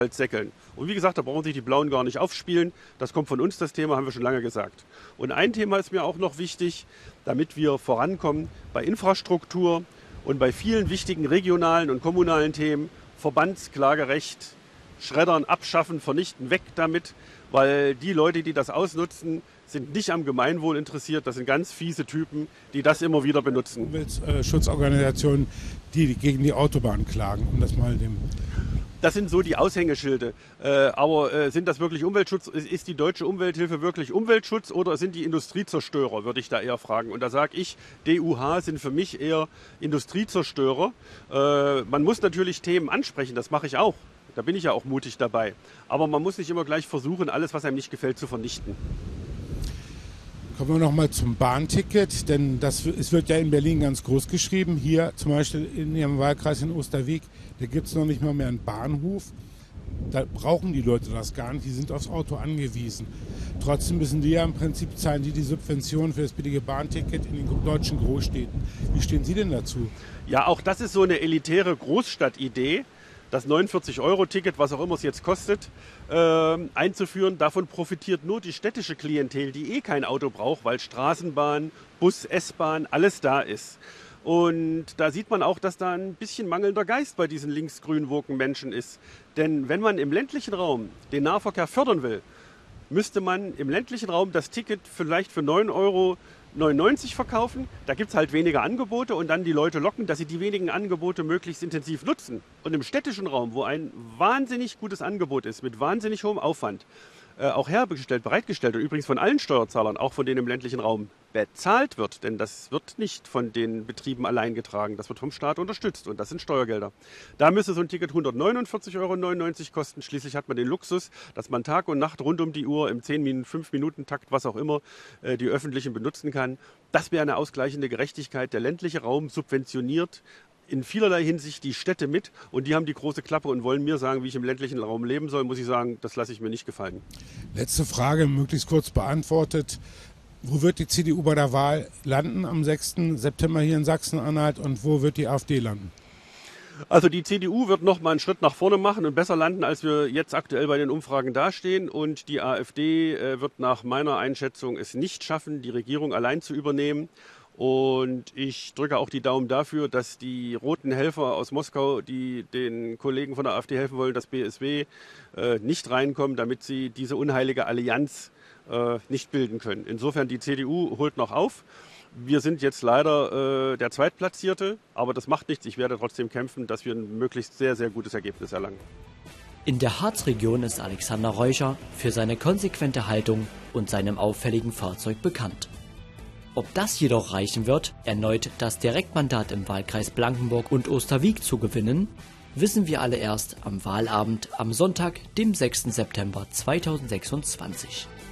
Säckeln. Und wie gesagt, da brauchen sich die Blauen gar nicht aufspielen. Das kommt von uns, das Thema, haben wir schon lange gesagt. Und ein Thema ist mir auch noch wichtig, damit wir vorankommen bei Infrastruktur und bei vielen wichtigen regionalen und kommunalen Themen. Verbandsklagerecht, Schreddern, abschaffen, vernichten, weg damit. Weil die Leute, die das ausnutzen, sind nicht am Gemeinwohl interessiert. Das sind ganz fiese Typen, die das immer wieder benutzen. Umweltschutzorganisationen, die gegen die Autobahn klagen, um das mal dem... Das sind so die Aushängeschilde. Aber sind das wirklich Umweltschutz? Ist die deutsche Umwelthilfe wirklich Umweltschutz oder sind die Industriezerstörer, würde ich da eher fragen. Und da sage ich, DUH sind für mich eher Industriezerstörer. Man muss natürlich Themen ansprechen, das mache ich auch. Da bin ich ja auch mutig dabei. Aber man muss nicht immer gleich versuchen, alles, was einem nicht gefällt, zu vernichten. Kommen wir nochmal zum Bahnticket, denn es wird ja in Berlin ganz groß geschrieben. Hier zum Beispiel in Ihrem Wahlkreis in Osterwieck, da gibt es noch nicht mal mehr einen Bahnhof. Da brauchen die Leute das gar nicht, die sind aufs Auto angewiesen. Trotzdem müssen die ja im Prinzip zahlen, die Subventionen für das billige Bahnticket in den deutschen Großstädten. Wie stehen Sie denn dazu? Ja, auch das ist so eine elitäre Großstadtidee. Das 49-Euro-Ticket, was auch immer es jetzt kostet, einzuführen. Davon profitiert nur die städtische Klientel, die kein Auto braucht, weil Straßenbahn, Bus, S-Bahn, alles da ist. Und da sieht man auch, dass da ein bisschen mangelnder Geist bei diesen linksgrün-woken Menschen ist. Denn wenn man im ländlichen Raum den Nahverkehr fördern will, müsste man im ländlichen Raum das Ticket vielleicht für 9,99 € verkaufen. Da gibt es halt weniger Angebote und dann die Leute locken, dass sie die wenigen Angebote möglichst intensiv nutzen. Und im städtischen Raum, wo ein wahnsinnig gutes Angebot ist, mit wahnsinnig hohem Aufwand, auch hergestellt, bereitgestellt und übrigens von allen Steuerzahlern, auch von denen im ländlichen Raum bezahlt wird, denn das wird nicht von den Betrieben allein getragen, das wird vom Staat unterstützt und das sind Steuergelder. Da müsste so ein Ticket 149,99 € kosten. Schließlich hat man den Luxus, dass man Tag und Nacht rund um die Uhr im 5-Minuten-Takt, was auch immer, die öffentlichen benutzen kann. Das wäre eine ausgleichende Gerechtigkeit. Der ländliche Raum subventioniert in vielerlei Hinsicht die Städte mit und die haben die große Klappe und wollen mir sagen, wie ich im ländlichen Raum leben soll, muss ich sagen, das lasse ich mir nicht gefallen. Letzte Frage, möglichst kurz beantwortet. Wo wird die CDU bei der Wahl landen am 6. September hier in Sachsen-Anhalt und wo wird die AfD landen? Also die CDU wird noch mal einen Schritt nach vorne machen und besser landen, als wir jetzt aktuell bei den Umfragen dastehen. Und die AfD wird nach meiner Einschätzung es nicht schaffen, die Regierung allein zu übernehmen. Und ich drücke auch die Daumen dafür, dass die roten Helfer aus Moskau, die den Kollegen von der AfD helfen wollen, das BSW, nicht reinkommen, damit sie diese unheilige Allianz nicht bilden können. Insofern, die CDU holt noch auf. Wir sind jetzt leider der Zweitplatzierte, aber das macht nichts. Ich werde trotzdem kämpfen, dass wir ein möglichst sehr, sehr gutes Ergebnis erlangen. In der Harzregion ist Alexander Reucher für seine konsequente Haltung und seinem auffälligen Fahrzeug bekannt. Ob das jedoch reichen wird, erneut das Direktmandat im Wahlkreis Blankenburg und Osterwieck zu gewinnen, wissen wir alle erst am Wahlabend am Sonntag, dem 6. September 2026.